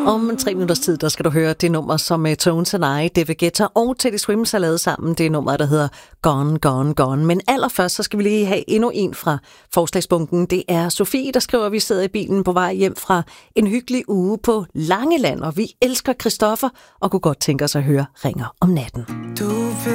Om 3 minutters tid, der skal du høre det nummer, som Tones and I, David Guetta og Teddy Swims har lavet sammen. Det er nummer, der hedder Gone, Gone, Gone. Men allerførst, så skal vi lige have endnu en fra forslagsbunken. Det er Sofie, der skriver, at vi sidder i bilen på vej hjem fra en hyggelig uge på Langeland, og vi elsker Christoffer og kunne godt tænke os at høre Ringer om natten.